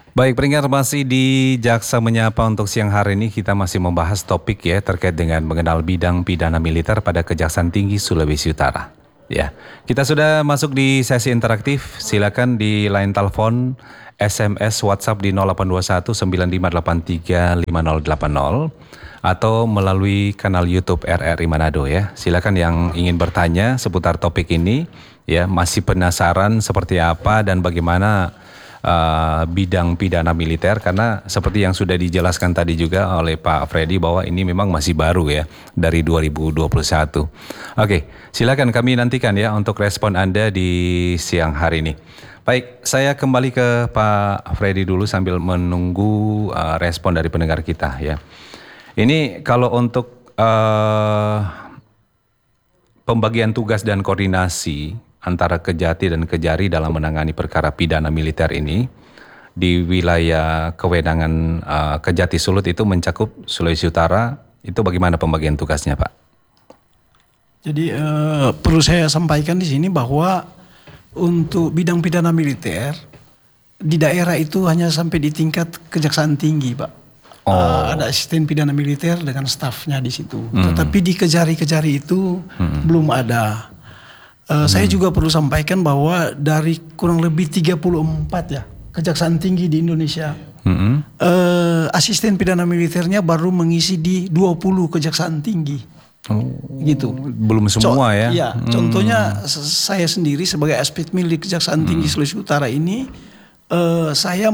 Baik, pendengar masih di Jaksa Menyapa untuk siang hari ini kita masih membahas topik ya terkait dengan mengenal bidang pidana militer pada Kejaksaan Tinggi Sulawesi Utara. Ya, kita sudah masuk di sesi interaktif. Silakan di line telepon, SMS, WhatsApp di 0821 9583 5080 atau melalui kanal YouTube RRI Manado ya. Silakan yang ingin bertanya seputar topik ini ya, masih penasaran seperti apa dan bagaimana bidang pidana militer, karena seperti yang sudah dijelaskan tadi juga oleh Pak Freddy bahwa ini memang masih baru ya dari 2021. Oke, silakan kami nantikan ya untuk respon Anda di siang hari ini. Baik, saya kembali ke Pak Freddy dulu sambil menunggu respon dari pendengar kita ya. Ini kalau untuk pembagian tugas dan koordinasi antara Kejati dan Kejari dalam menangani perkara pidana militer ini di wilayah kewenangan Kejati Sulut itu mencakup Sulawesi Utara, itu bagaimana pembagian tugasnya, Pak? Jadi perlu saya sampaikan di sini bahwa untuk bidang pidana militer di daerah itu hanya sampai di tingkat Kejaksaan Tinggi, Pak. Ada asisten pidana militer dengan stafnya di situ. Tetapi di Kejari-Kejari itu belum ada. Saya juga perlu sampaikan bahwa dari kurang lebih 34 ya Kejaksaan Tinggi di Indonesia, asisten pidana militernya baru mengisi di 20 Kejaksaan Tinggi. Gitu. Belum semua ya? Iya, contohnya saya sendiri sebagai aspek mil di Kejaksaan Tinggi Sulawesi Utara ini, saya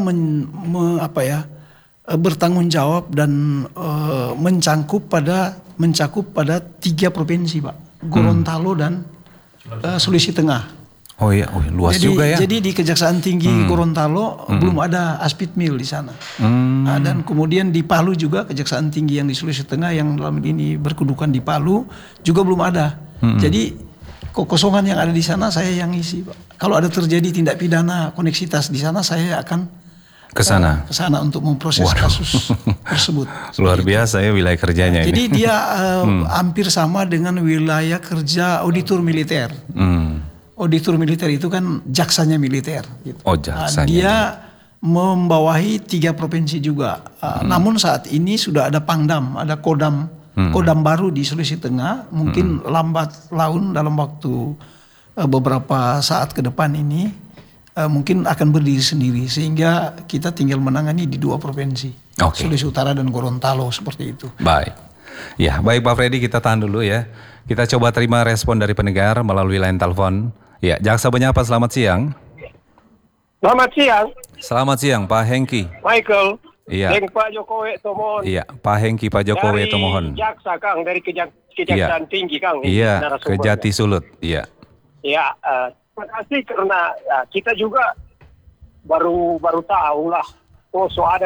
bertanggung jawab dan mencakup pada 3 provinsi, Pak. Gorontalo dan Sulawesi Tengah. Oh iya, luas juga ya. Jadi di Kejaksaan Tinggi Gorontalo belum ada Aspidmil di sana. Dan kemudian di Palu juga Kejaksaan Tinggi yang di Sulawesi Tengah yang dalam ini berkedudukan di Palu juga belum ada. Jadi kekosongan yang ada di sana saya yang isi, Pak. Kalau ada terjadi tindak pidana koneksitas di sana, saya akan ke sana untuk memproses kasus tersebut. Luar biasa ya wilayah kerjanya ini. Jadi dia hampir sama dengan wilayah kerja auditor militer. Auditor militer itu kan jaksanya militer. Gitu. Oh, jaksanya. Dia membawahi 3 provinsi juga. Namun saat ini sudah ada Pangdam, ada Kodam, Kodam baru di Sulawesi Tengah. Mungkin lambat laun dalam waktu beberapa saat ke depan ini. Mungkin akan berdiri sendiri sehingga kita tinggal menangani di 2 provinsi, Sulawesi Utara dan Gorontalo seperti itu. Baik, ya baik Pak Freddy, kita tahan dulu ya. Kita coba terima respon dari pendengar melalui line telepon. Ya, Jaksa Menyapa, selamat siang. Selamat siang. Selamat siang Pak Hengki. Michael. Iya. Pak Jokowi Tomohon. Iya, Pak Hengki, Pak Jokowi Tomohon. Dari Jaksa Kang, dari Kejaksaan Tinggi Kang. Iya, Kejati Sulut. Iya. Ya. Terima kasih karena kita juga baru tahu lah. So ada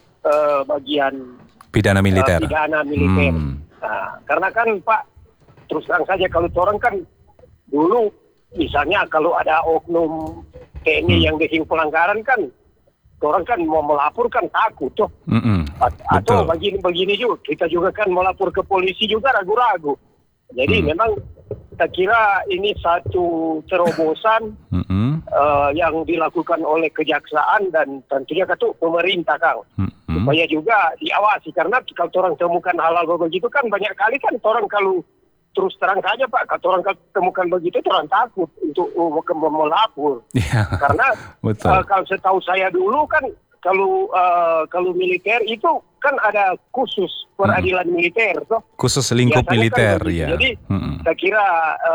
bagian pidana militer. Karena kan Pak, terus terang saja kalau orang kan dulu misalnya kalau ada oknum TNI yang bikin pelanggaran kan, orang kan mau melaporkan takut toh. Atau begini juga kita juga kan melapor ke polisi juga ragu-ragu. Jadi memang saya kira ini satu terobosan yang dilakukan oleh kejaksaan dan tentunya pemerintah Kang, supaya juga diawasi, karena kalau orang temukan hal-hal begitu kan banyak kali kan orang kalau terus terang saja Pak, kalau orang temukan begitu orang takut untuk melapor, karena kalau setahu saya dulu kan kalau militer itu kan ada khusus peradilan militer, toh. Khusus lingkup militer, kan ya. Jadi saya kira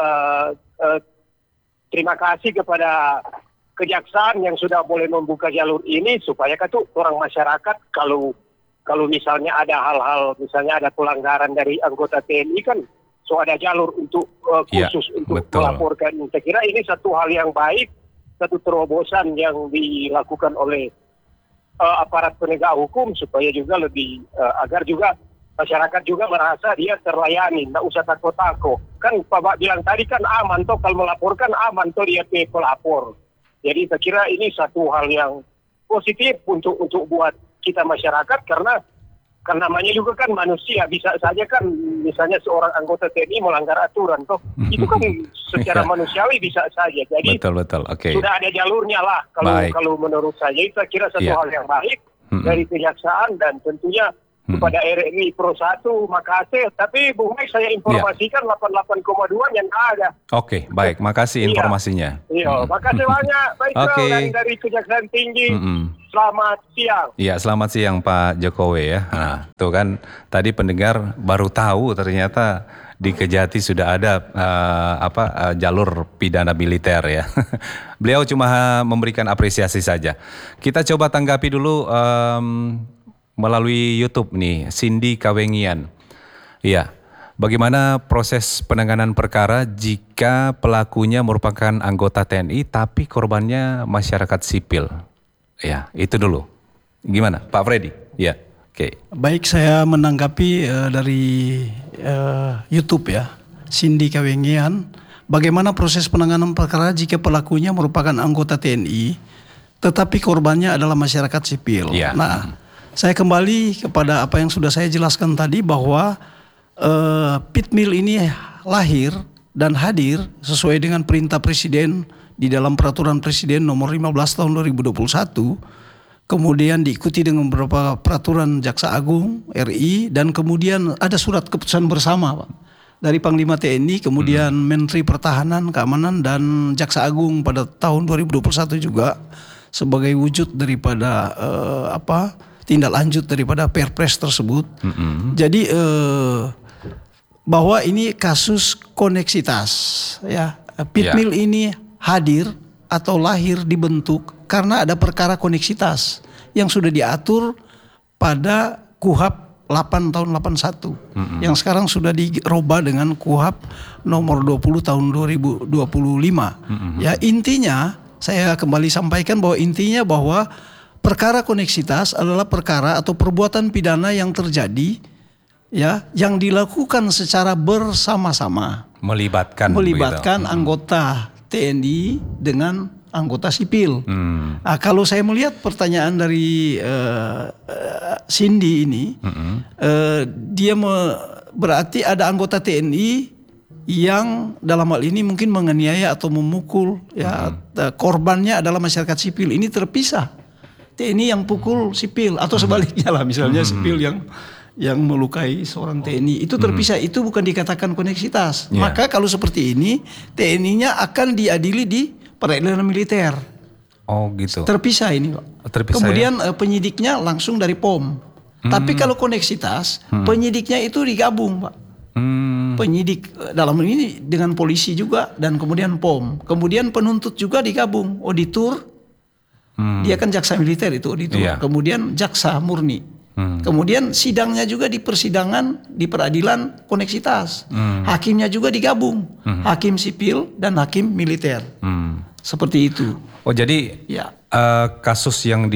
terima kasih kepada kejaksaan yang sudah boleh membuka jalur ini supaya orang masyarakat kalau misalnya ada hal-hal, misalnya ada pelanggaran dari anggota TNI kan, ada jalur untuk khusus untuk melaporkan. Saya kira ini satu hal yang baik, satu terobosan yang dilakukan oleh aparat penegak hukum supaya juga lebih agar juga masyarakat juga merasa dia terlayani, tidak usah takut-takut. Kan Pak bilang tadi kan aman toh, kalau melaporkan aman toh dia pelapor. Jadi saya kira ini satu hal yang positif untuk buat kita masyarakat, karena kan namanya juga kan manusia, bisa saja kan misalnya seorang anggota TNI melanggar aturan toh. Itu kan secara manusiawi bisa saja. Jadi betul. Oke. sudah ada jalurnya lah kalau menurut saya. Itu saya kira satu hal yang baik dari kejaksaan dan tentunya kepada RRI Pro 1 Makassar. Tapi Bung Mike, saya informasikan 88,2 yang ada. Oke, baik. Makasih informasinya. Iya, makasih banyak. Baik, dari Kejaksaan Tinggi. Selamat siang. Iya, selamat siang Pak Jokowi ya. Nah, tuh kan tadi pendengar baru tahu ternyata di Kejati sudah ada jalur pidana militer ya. Beliau cuma memberikan apresiasi saja. Kita coba tanggapi dulu melalui YouTube nih, Cindy Kawengian. Iya, bagaimana proses penanganan perkara jika pelakunya merupakan anggota TNI tapi korbannya masyarakat sipil? Ya, itu dulu. Gimana, Pak Freddy? Ya, oke. Baik, saya menanggapi dari YouTube ya, Cindy Kawengian. Bagaimana proses penanganan perkara jika pelakunya merupakan anggota TNI tetapi korbannya adalah masyarakat sipil? Ya. Nah, saya kembali kepada apa yang sudah saya jelaskan tadi bahwa Pitmil ini lahir dan hadir sesuai dengan perintah Presiden di dalam Peraturan Presiden nomor 15 tahun 2021, kemudian diikuti dengan beberapa peraturan Jaksa Agung RI, dan kemudian ada surat keputusan bersama Pak, dari Panglima TNI, kemudian Menteri Pertahanan, Keamanan, dan Jaksa Agung pada tahun 2021 juga sebagai wujud daripada tindak lanjut daripada Perpres tersebut. Jadi bahwa ini kasus koneksitas ya. Pitmil ini hadir atau lahir dibentuk karena ada perkara koneksitas yang sudah diatur pada KUHP 8 tahun 81 yang sekarang sudah dirubah dengan KUHP nomor 20 tahun 2025. Ya, intinya saya kembali sampaikan bahwa intinya bahwa perkara koneksitas adalah perkara atau perbuatan pidana yang terjadi ya, yang dilakukan secara bersama-sama, melibatkan anggota TNI dengan anggota sipil. Nah, kalau saya melihat pertanyaan dari Cindy ini, dia berarti ada anggota TNI yang dalam hal ini mungkin menganiaya atau memukul ya, korbannya adalah masyarakat sipil. Ini terpisah. TNI yang pukul sipil atau sebaliknya lah, misalnya sipil yang melukai seorang TNI, itu terpisah, itu bukan dikatakan koneksitas. Maka kalau seperti ini TNI-nya akan diadili di peradilan militer. Oh gitu. Terpisah ini Pak. Terpisah, kemudian penyidiknya langsung dari POM. Tapi kalau koneksitas penyidiknya itu digabung Pak. Penyidik dalam ini dengan polisi juga dan kemudian POM. Kemudian penuntut juga digabung, auditor. Dia kan jaksa militer itu auditor. Kemudian jaksa murni. Kemudian sidangnya juga di persidangan di peradilan koneksitas. Hakimnya juga digabung. Hakim sipil dan hakim militer. Seperti itu. Oh, jadi kasus yang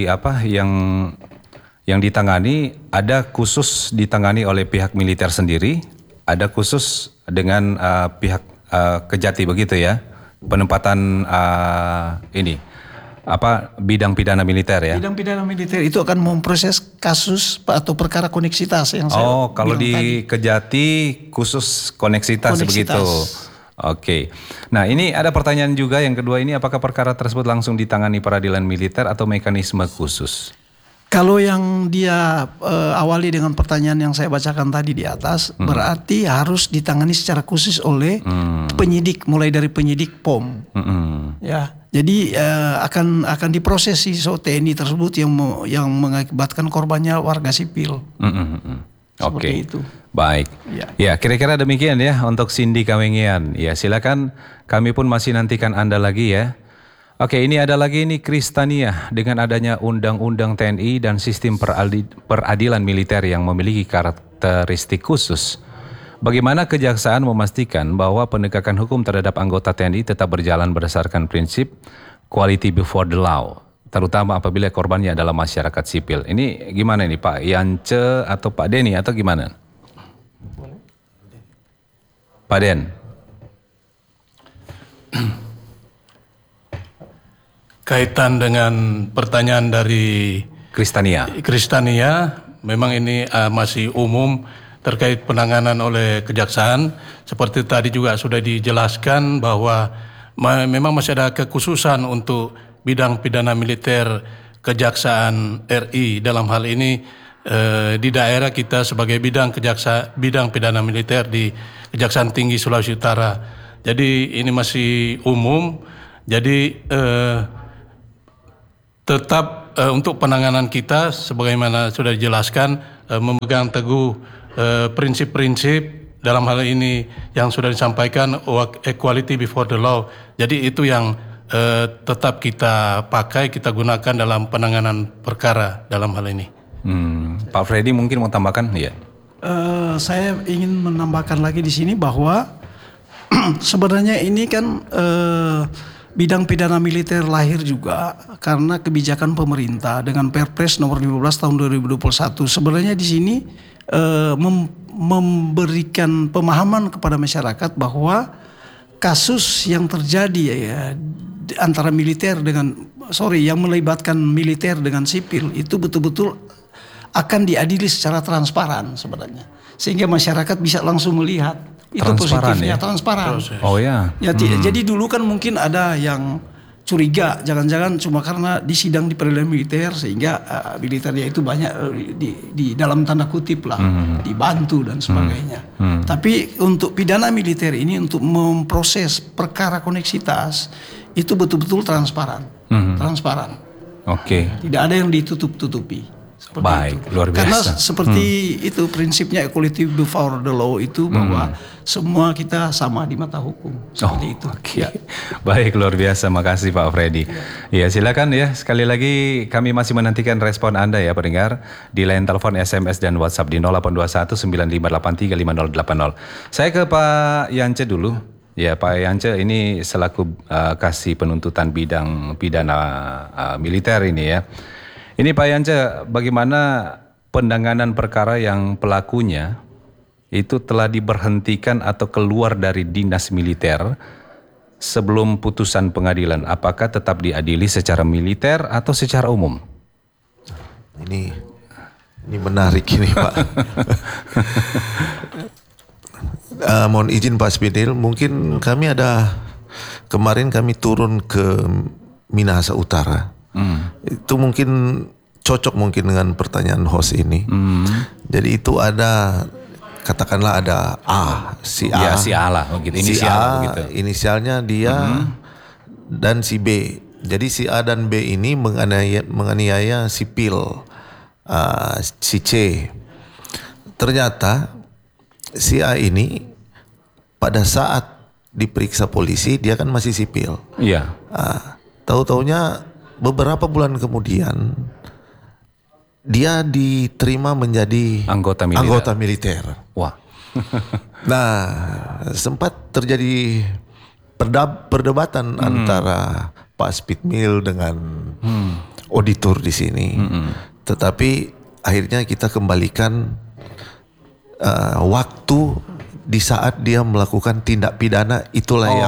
yang ditangani ada khusus ditangani oleh pihak militer sendiri, ada khusus dengan pihak Kejati begitu ya. Penempatan bidang pidana militer ya. Bidang pidana militer itu akan memproses kasus atau perkara koneksitas yang saya kalau di tadi. Kejati khusus koneksitas begitu. Oke. Nah, ini ada pertanyaan juga yang kedua ini, apakah perkara tersebut langsung ditangani peradilan militer atau mekanisme khusus? Kalau yang dia awali dengan pertanyaan yang saya bacakan tadi di atas, berarti harus ditangani secara khusus oleh penyidik, mulai dari penyidik POM. Ya, jadi akan diproses si TNI tersebut yang mengakibatkan korbannya warga sipil. Oke. Itu. Baik. Ya, kira-kira demikian ya untuk Cindy Kawengian. Ya, silakan, kami pun masih nantikan Anda lagi ya. Oke, ini ada lagi nih Kristania. Dengan adanya undang-undang TNI dan sistem peradilan militer yang memiliki karakteristik khusus, bagaimana kejaksaan memastikan bahwa penegakan hukum terhadap anggota TNI tetap berjalan berdasarkan prinsip quality before the law, terutama apabila korbannya adalah masyarakat sipil? Ini gimana nih Pak Yance atau Pak Denny atau gimana? Pak Den. Kaitan dengan pertanyaan dari Kristania, memang ini masih umum terkait penanganan oleh kejaksaan. Seperti tadi juga sudah dijelaskan bahwa memang masih ada kekhususan untuk bidang pidana militer Kejaksaan RI. Dalam hal ini di daerah kita sebagai bidang pidana militer di Kejaksaan Tinggi Sulawesi Utara. Jadi ini masih umum. Jadi tetap untuk penanganan kita sebagaimana sudah dijelaskan memegang teguh prinsip-prinsip dalam hal ini yang sudah disampaikan equality before the law. Jadi itu yang tetap kita pakai, kita gunakan dalam penanganan perkara dalam hal ini. Pak Freddy mungkin mau tambahkan? Ya. Saya ingin menambahkan lagi di sini bahwa sebenarnya ini kan bidang pidana militer lahir juga karena kebijakan pemerintah dengan Perpres nomor 15 tahun 2021. Sebenarnya di sini memberikan pemahaman kepada masyarakat bahwa kasus yang terjadi ya antara militer yang melibatkan militer dengan sipil itu betul-betul akan diadili secara transparan sebenarnya, sehingga masyarakat bisa langsung melihat itu positifnya, transparan. Oh ya. Jadi dulu kan mungkin ada yang curiga, jangan-jangan cuma karena disidang di peradilan militer sehingga militernya itu banyak di dalam tanda kutip lah dibantu dan sebagainya. Tapi untuk pidana militer ini untuk memproses perkara koneksitas itu betul-betul transparan, transparan. Oke. Tidak ada yang ditutup-tutupi. Baik, luar biasa. Karena seperti itu prinsipnya equality before the law itu bahwa semua kita sama di mata hukum. Seperti itu. Okay. Ya. Baik, luar biasa. Makasih Pak Freddy. Ya, silakan ya. Sekali lagi kami masih menantikan respon Anda ya pendengar di line telepon, SMS dan WhatsApp di 0821 9583 5080. Saya ke Pak Yance dulu. Ya, Pak Yance ini selaku kasih penuntutan bidang pidana militer ini ya. Ini Pak Yance, bagaimana penanganan perkara yang pelakunya itu telah diberhentikan atau keluar dari dinas militer sebelum putusan pengadilan? Apakah tetap diadili secara militer atau secara umum? Ini menarik ini Pak. Mohon izin Pak Spidil, mungkin kemarin kami turun ke Minahasa Utara. Itu mungkin cocok mungkin dengan pertanyaan host ini. Jadi itu ada, katakanlah ada si A. Ya, si A lah, begitu. Si A, begitu. Inisialnya dia dan si B. Jadi si A dan B ini menganiaya sipil si C. Ternyata si A ini pada saat diperiksa polisi dia kan masih sipil. Iya. Tahu-taunya beberapa bulan kemudian dia diterima menjadi anggota militer. Wah. Nah, sempat terjadi perdebatan antara Pak Spidmil dengan auditor di sini. Tetapi akhirnya kita kembalikan waktu di saat dia melakukan tindak pidana, itulah yang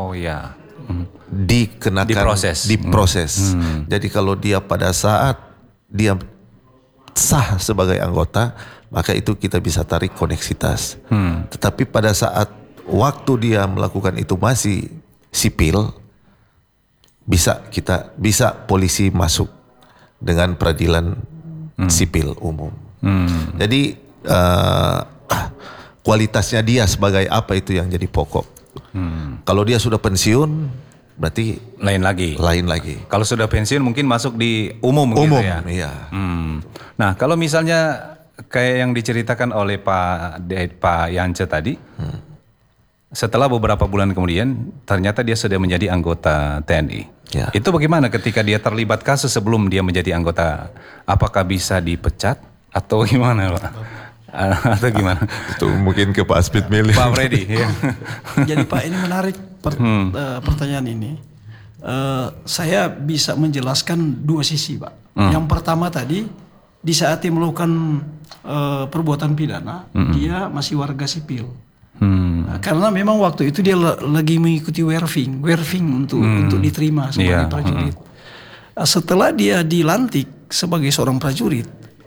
dikenakan diproses. Jadi kalau dia pada saat dia sah sebagai anggota, maka itu kita bisa tarik koneksitas. Tetapi pada saat waktu dia melakukan itu masih sipil, bisa polisi masuk dengan peradilan sipil umum. Jadi kualitasnya dia sebagai apa itu yang jadi pokok. Kalau dia sudah pensiun, berarti lain lagi. Kalau sudah pensiun mungkin masuk di umum gitu ya. Iya. Nah, kalau misalnya kayak yang diceritakan oleh Pak Yance tadi, setelah beberapa bulan kemudian ternyata dia sudah menjadi anggota TNI. Ya. Itu bagaimana ketika dia terlibat kasus sebelum dia menjadi anggota? Apakah bisa dipecat atau gimana, Pak? Atau gimana? Itu mungkin ke Pak Spidmil. Pak Freddy. Ya. Jadi Pak, ini menarik pertanyaan ini. Saya bisa menjelaskan dua sisi, Pak. Yang pertama tadi, di saat dia melakukan perbuatan pidana, dia masih warga sipil. Karena memang waktu itu dia lagi mengikuti werving untuk diterima sebagai prajurit. Setelah dia dilantik sebagai seorang prajurit,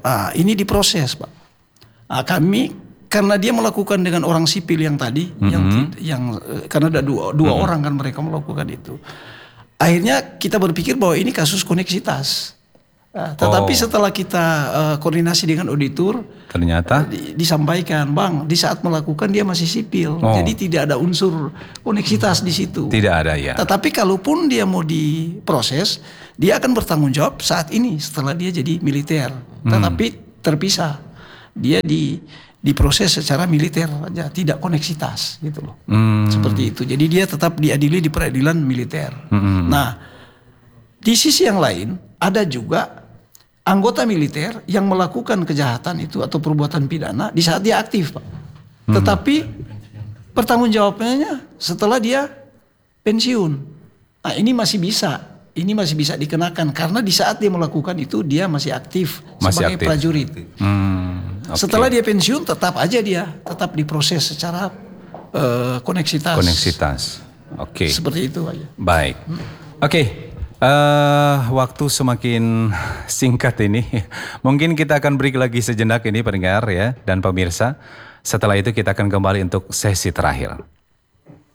ini diproses, Pak. Kami karena dia melakukan dengan orang sipil yang tadi, yang karena ada dua orang kan mereka melakukan itu. Akhirnya kita berpikir bahwa ini kasus koneksitas. Tetapi setelah kita koordinasi dengan auditor, ternyata disampaikan, Bang, di saat melakukan dia masih sipil, jadi tidak ada unsur koneksitas di situ. Tidak ada ya. Tetapi kalaupun dia mau diproses, dia akan bertanggung jawab saat ini setelah dia jadi militer. Tetapi terpisah, dia diproses secara militer aja, tidak koneksitas gitu loh. Seperti itu. Jadi dia tetap diadili di peradilan militer. Nah, di sisi yang lain ada juga anggota militer yang melakukan kejahatan itu atau perbuatan pidana di saat dia aktif, Pak. Tetapi pertanggungjawabannya setelah dia pensiun. Nah, ini masih bisa dikenakan karena di saat dia melakukan itu dia masih aktif sebagai prajurit. Setelah dia pensiun tetap diproses secara koneksitas. Oke. Seperti itu aja. Baik. Oke. Waktu semakin singkat ini. Mungkin kita akan break lagi sejenak ini pendengar ya dan pemirsa. Setelah itu kita akan kembali untuk sesi terakhir.